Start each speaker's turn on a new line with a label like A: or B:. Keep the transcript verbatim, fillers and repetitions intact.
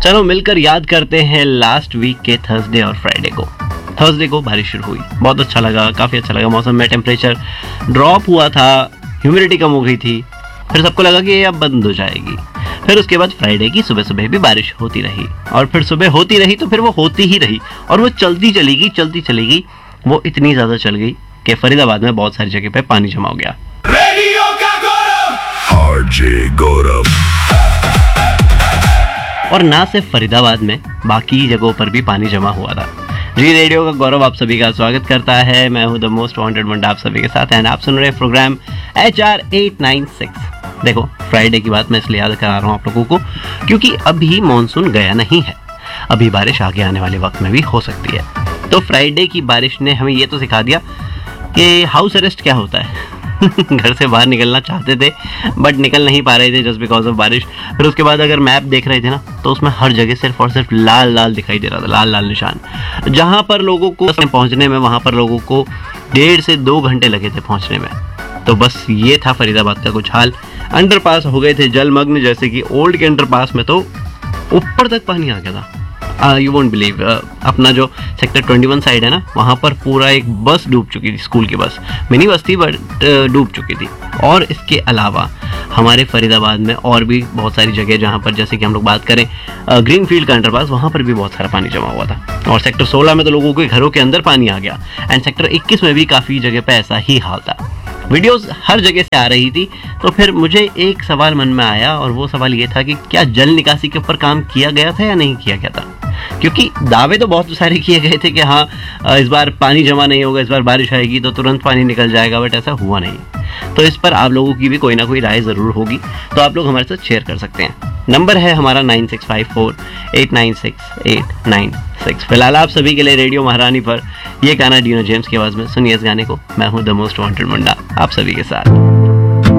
A: चलो मिलकर याद करते हैं लास्ट वीक के थर्सडे और फ्राइडे को। थर्सडे को बारिश शुरू हुई, बहुत अच्छा लगा, काफ़ी अच्छा लगा। मौसम में टेम्परेचर ड्रॉप हुआ था, ह्यूमिडिटी कम हो गई थी, फिर सबको लगा कि ये अब बंद हो जाएगी। फिर उसके बाद फ्राइडे की सुबह सुबह भी बारिश होती रही, और फिर सुबह होती रही तो फिर वो होती ही रही, और वो चलती चलेगी चलती चलेगी। वो इतनी ज़्यादा चल गई कि फरीदाबाद में बहुत सारी जगह पे पानी जमा हो गया। रेडियो का गौरव, आरजे गौरव। और ना सिर्फ फरीदाबाद में, बाकी जगहों पर भी पानी जमा हुआ था। जी रेडियो का गौरव आप सभी का स्वागत करता है। मैं हूं द मोस्ट वांटेड मुंडा आप सभी के साथ, एंड आप सुन रहे programme H R eight nine six. देखो, फ्राइडे की बात मैं इसलिए याद करा रहा हूं आप लोगों को क्योंकि अभी मॉनसून गया नहीं है, अभी बारिश आगे आने वाले वक्त में भी हो सकती है। तो फ्राइडे की बारिश ने हमें ये तो सिखा दिया कि हाउस अरेस्ट क्या होता है। घर से बाहर निकलना चाहते थे बट निकल नहीं पा रहे थे जस्ट बिकॉज ऑफ बारिश। फिर उसके बाद अगर मैप देख रहे थे ना तो उसमें हर जगह सिर्फ और सिर्फ लाल लाल दिखाई दे रहा था, लाल लाल निशान। जहां पर लोगों को पहुंचने में, वहां पर लोगों को डेढ़ से दो घंटे लगे थे पहुंचने में। तो बस ये था फरीदाबाद का कुछ हाल। अंडरपास हो गए थे जलमग्न, जैसे कि ओल्ड के अंडरपास में तो ऊपर तक पानी आ गया था। यू वोंट बिलीव, अपना जो सेक्टर इक्कीस साइड है ना, वहाँ पर पूरा एक बस डूब चुकी थी, स्कूल की बस, मिनी बस थी बट डूब चुकी थी। और इसके अलावा हमारे फरीदाबाद में और भी बहुत सारी जगह जहाँ पर, जैसे कि हम लोग बात करें ग्रीन फील्ड का अंडरपास, वहाँ पर भी बहुत सारा पानी जमा हुआ था। और सेक्टर सोलह में तो लोगों के घरों के अंदर पानी आ गया, एंड सेक्टर इक्कीस में भी काफ़ी जगह पर ऐसा ही हाल था। वीडियोस हर जगह से आ रही थी। तो फिर मुझे एक सवाल मन में आया, और वो सवाल ये था कि क्या जल निकासी के ऊपर काम किया गया था या नहीं किया गया था। क्योंकि दावे तो बहुत सारे किए गए थे कि हाँ इस बार पानी जमा नहीं होगा, इस बार बारिश आएगी तो तुरंत पानी निकल जाएगा, बट ऐसा हुआ नहीं। तो इस पर आप लोगों की भी कोई ना कोई राय ज़रूर होगी, तो आप लोग हमारे साथ शेयर कर सकते हैं। नंबर है हमारा nine six five four eight nine six eight nine six. फिलहाल आप सभी के लिए रेडियो महारानी पर ये गाना डीनो जेम्स की आवाज़ में सुनिए इस गाने को। मैं हूँ द मोस्ट वांटेड मुंडा आप सभी के साथ।